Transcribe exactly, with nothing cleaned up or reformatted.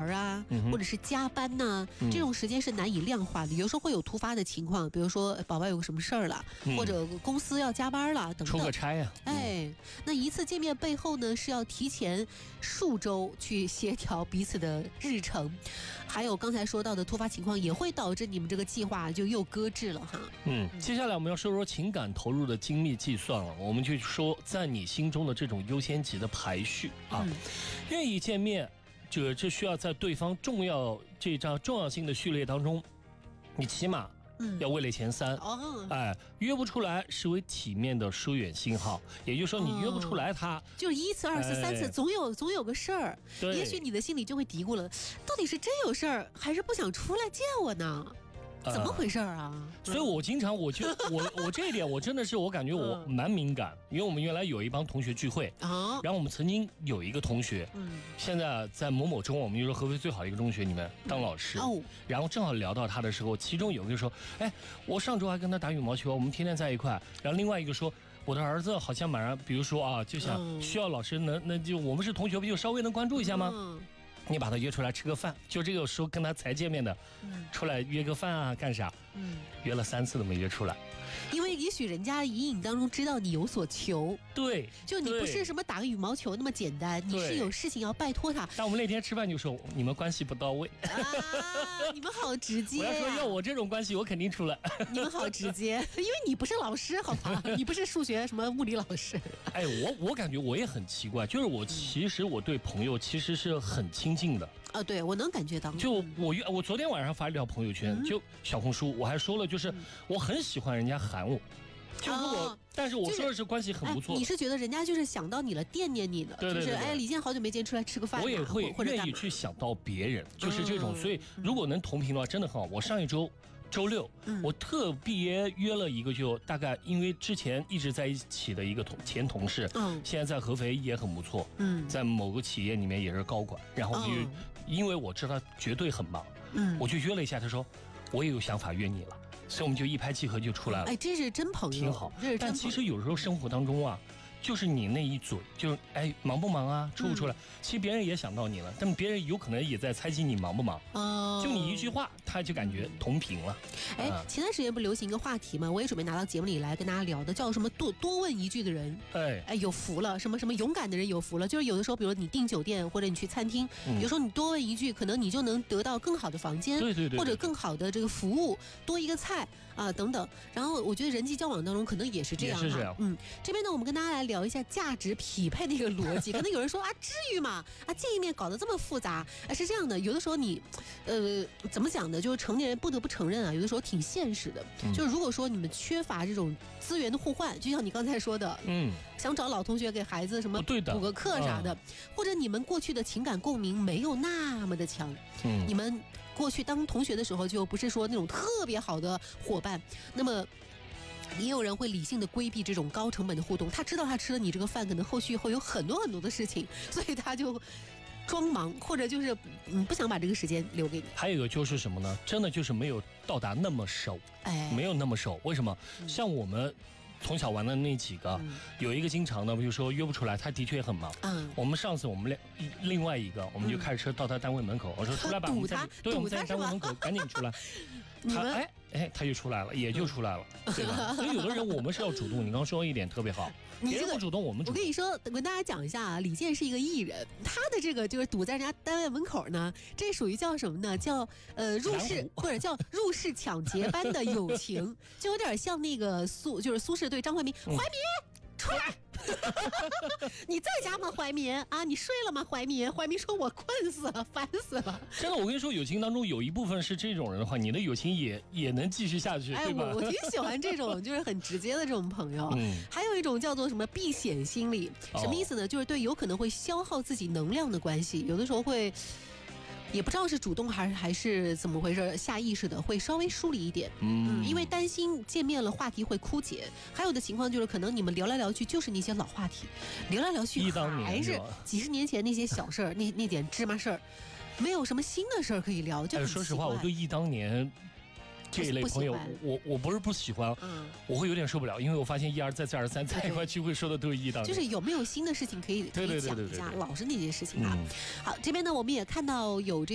玩啊， 嗯、 或者是加班呐、啊嗯，这种时间是难以量化的。有时候会有突发的情况，比如说宝宝有个什么事儿了、嗯，或者公司要加班了等等。 出个差呀、 啊。哎，那一次见面背后呢，是要提前数周去协调彼此的日程，还有刚才说到的突发情况，也会导致你们这个计划就又搁置了哈。 嗯，接下来我们要说说情感投入的精密计算了，我们就说在你心中的这种优先级的排序啊，嗯、愿意见面，这这需要在对方重要这张重要性的序列当中，你起码。嗯，要位列前三哦，哎，约不出来视为体面的疏远信号，也就是说你约不出来他，哦、 就是一次、二次、哎、三次，总有总有个事儿，也许你的心里就会嘀咕了，到底是真有事儿，还是不想出来见我呢？怎么回事啊、呃？ 所以我经常我就我我这一点我真的是我感觉我蛮敏感，嗯、因为我们原来有一帮同学聚会啊，然后我们曾经有一个同学，嗯，现在在某某中，我们就说合肥最好的一个中学里面当老师，哦，然后正好聊到他的时候，其中有一个说，哎，我上周还跟他打羽毛球，我们天天在一块，然后另外一个说。我的儿子好像马上，比如说啊，就想需要老师能，那就我们是同学，不就稍微能关注一下吗？嗯，你把他约出来吃个饭，就这个时候跟他才见面的，嗯，出来约个饭啊，干啥？嗯，约了三次都没约出来。 因为也许人家隐隐当中知道你有所求， 对， 就你不是什么打个羽毛球那么简单，你是有事情要拜托他。 但我们那天吃饭就说你们关系不到位啊，你们好直接、啊。 我要说要我这种关系，我肯定出来。 你们好直接，因为你不是老师，好吧？你不是数学什么物理老师。 哎，我我感觉我也很奇怪，就是我其实我对朋友其实是很亲近的。 啊，对我能感觉到。 就我我昨天晚上发了一条朋友圈，嗯、就小红书，我还说了，就是我很喜欢人家喊我。就如果、哦，但是我说的是关系很不错、 就是哎。你是觉得人家就是想到你了，惦念你了， 对对对对就是哎，李健好久没见，出来吃个饭、啊。 我也会愿意去想到别人，就是这种。嗯、所以如果能同频的话，真的很好。我上一周周六，嗯、我特别约了一个，就大概因为之前一直在一起的一个同前同事，嗯，现在在合肥也很不错，嗯，在某个企业里面也是高管。然后就、嗯、因为我知道他绝对很忙，嗯，我就约了一下，他说我也有想法约你了。所以我们就一拍即合就出来了。 哎，这是真朋友， 挺好。 这是真朋友。 但其实有时候生活当中啊，就是你那一嘴，就是哎忙不忙啊，出不出来？嗯、其实别人也想到你了，但别人有可能也在猜忌你忙不忙。哦。就你一句话，他就感觉同频了。 哎，嗯、前段时间不流行一个话题吗？我也准备拿到节目里来跟大家聊的，叫什么多多问一句的人，哎哎有福了，什么什么勇敢的人有福了。就是有的时候，比如你订酒店或者你去餐厅，嗯、有时候你多问一句，可能你就能得到更好的房间， 对对 对, 对， 或者更好的这个服务，多一个菜啊等等。然后我觉得人际交往当中可能也是这样、啊， 也是这样。 嗯，这边呢，我们跟大家来聊一下价值匹配的一个逻辑。可能有人说啊，至于吗？啊，见一面搞得这么复杂啊？是这样的，有的时候你，呃，怎么讲呢？就是成年人不得不承认啊，有的时候挺现实的。嗯、就是如果说你们缺乏这种资源的互换，就像你刚才说的，嗯，想找老同学给孩子什么补个课啥的，嗯、或者你们过去的情感共鸣没有那么的强，嗯，你们过去当同学的时候就不是说那种特别好的伙伴，那么。也有人会理性的规避这种高成本的互动，他知道他吃了你这个饭，可能后续会有很多很多的事情，所以他就装忙，或者就是嗯不想把这个时间留给你。 还有一个就是什么呢？真的就是没有到达那么熟，哎，没有那么熟。为什么？嗯、像我们从小玩的那几个，嗯、有一个经常的，比如说约不出来，他的确很忙。嗯，我们上次我们另另外一个，我们就开着车到他单位门口，嗯、我说出来吧， 堵他， 对，我们在单位门口赶紧出来。他哎哎，他就出来了，也就出来了，嗯、对吧？所以有的人我们是要主动。你刚刚说一点特别好， 你别人不主动，我们主动。 我跟你说，跟大家讲一下啊，李健是一个艺人，他的这个就是堵在人家单位门口呢，这属于叫什么呢？叫呃入室或者叫入室抢劫般的友情，就有点像那个苏就是苏轼对张怀民，怀民、嗯、出来。你在家吗，怀民啊？你睡了吗，怀民？怀民说：“我困死了，烦死了。” 真的，我跟你说，友情当中有一部分是这种人的话，你的友情也也能继续下去， 哎， 对吧？ 我我挺喜欢这种就是很直接的这种朋友。嗯，还有一种叫做什么避险心理，什么意思呢？哦、就是对有可能会消耗自己能量的关系，有的时候会。也不知道是主动还是还是怎么回事，下意识的会稍微疏离一点，嗯，因为担心见面了话题会枯竭。还有的情况就是可能你们聊来聊去就是那些老话题，聊来聊去还是几十年前那些小事儿，那那点芝麻事儿，没有什么新的事儿可以聊。就很奇怪。 说实话，我对忆当年。这一类朋友，我我不是不喜欢，嗯，我会有点受不了，因为我发现一而再再而三在一块聚会说的都是一档， 就是有没有新的事情可以可以讲一下，老是那些事情啊。嗯、好，这边呢我们也看到有这。